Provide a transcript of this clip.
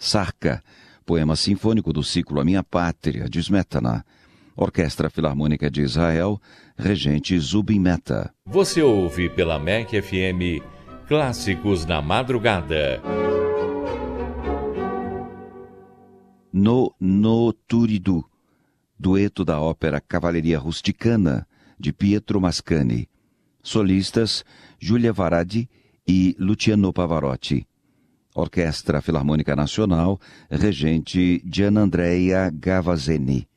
Sarka, poema sinfônico do ciclo A Minha Pátria, de Smetana. Orquestra Filarmônica de Israel, regente Zubin Mehta. Você ouve pela MEC FM Clássicos na Madrugada. No Turidu, dueto da ópera Cavalleria Rusticana, de Pietro Mascagni. Solistas, Giulia Varadi e Luciano Pavarotti. Orquestra Filarmônica Nacional, regente Gianandrea Gavazzeni.